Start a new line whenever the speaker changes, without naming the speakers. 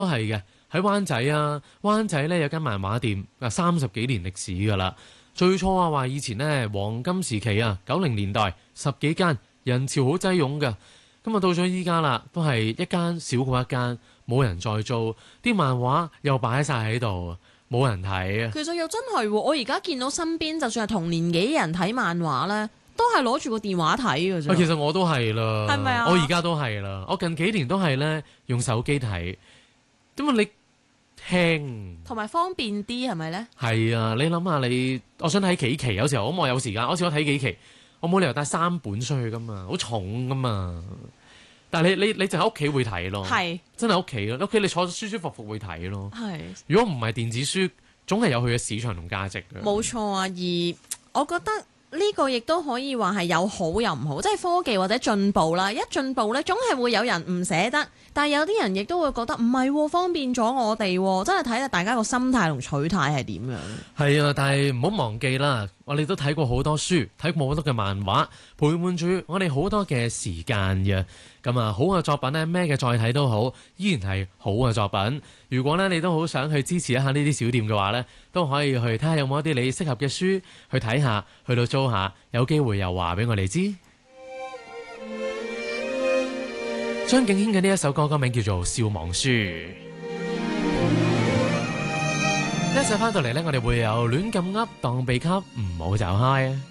都係嘅，喺灣仔啊，灣仔咧有間漫畫店，30幾年歷史㗎啦。最初啊話以前呢，黃金時期啊，90年代10幾間，人潮好擠擁㗎。咁啊到咗依家啦，都係一間少過一間，冇人再做，啲漫畫又擺晒喺度，冇人睇啊。
其實又真係喎，我而家見到身邊就算係同年紀人睇漫畫咧，都係攞住個電話睇㗎啫。
其實我都係啦，
係咪啊？
我而家都係啦，我近幾年都係咧用手機睇，點解你輕
同埋方便啲係咪咧？
係啊，你諗下我想睇幾期，有時候我有時間，我睇幾期，我冇理由帶3本出去噶嘛，好重噶嘛。但係你就喺屋企會睇咯，
係
真係屋企咯，屋企你坐舒舒服服會睇咯。
係。
如果唔係電子書，總係有佢嘅市場同價值嘅。
冇錯啊，而我覺得呢個亦都可以話係有好又唔好，即係科技或者進步啦。一進步呢，總係會有人唔捨得，但係有啲人亦都會覺得唔係方便咗我哋，真係睇下大家個心態同取態係點樣。係
啊，但係唔好忘記啦，我哋都睇過好多書，睇過好多嘅漫畫，陪伴住我哋好多嘅時間嘅。咁啊，好嘅作品呢，咩嘅再睇都好，依然係好嘅作品。如果呢，你都好想去支持一下呢啲小店嘅話呢，都可以去睇下有冇一啲你適合嘅書去睇下，去到租下，有機會又話俾我哋知。張敬軒嘅呢一首歌歌名叫做《笑忘書》。一陣翻到嚟呢，我哋會有亂咁噏當秘笈，唔好走開啊！